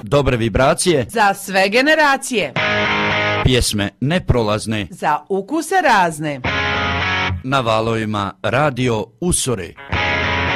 dobre vibracije za sve generacije, pjesme neprolazne za ukuse razne. Na valovima Radio Usore.